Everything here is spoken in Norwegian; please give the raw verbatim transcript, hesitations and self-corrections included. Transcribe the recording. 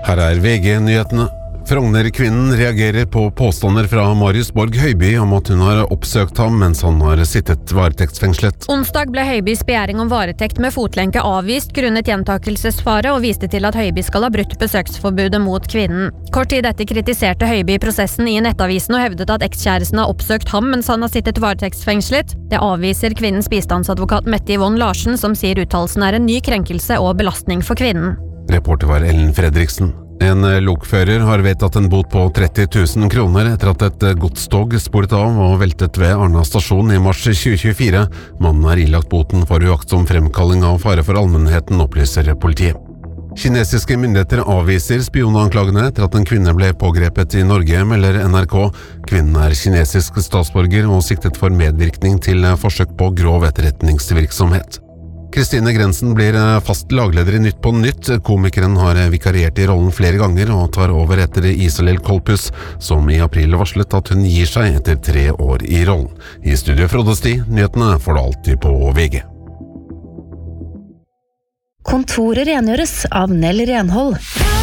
Her er V G-nyhetene. Frogner-kvinnen reagerer på påstander fra Marius Borg Høiby om at hun har oppsøkt ham mens han har sittet varetektsfengslet. Onsdag ble Høibys begjæring om varetekt med fotlenke avvist grunnet gjentakelsesfare og viste til at Høiby skal ha brutt besøksforbudet mot kvinnen. Kort tid etter kritiserte Høiby prosessen i Nettavisen og hevdet at ekskjæresten har oppsøkt ham mens han har sittet varetektsfengslet. Det avviser kvinnens bistandsadvokat Mette Yvonne Larsen, som sier uttalelsen er en ny krenkelse og belastning for kvinnen. Reporter var Ellen Fredriksen. En lokfører har vedtatt en bot på tretti tusen kroner etter at et godstog sporet av og veltet ved Arna stasjon i mars tjue tjuefire. Mannen er ilagt boten for uaktsom fremkalling av fare for allmennheten, opplyser politiet. Kinesiske myndigheter avviser spionanklagene etter at en kvinne ble pågrepet i Norge, melder N R K. Kvinnen er kinesisk statsborger og siktet for medvirkning til forsøk på grov etterretningsvirksomhet. Kristine Grensen blir fast lagleder i Nytt på Nytt. Komikeren har vikariert i rollen flere ganger og tar over etter Isalill Kolpus, som i april varslet at hun gir seg etter tre år i rollen. I studio Frode Sti, nyhetene får du alltid på V G. Kontoret rengjøres av Nell Renhold.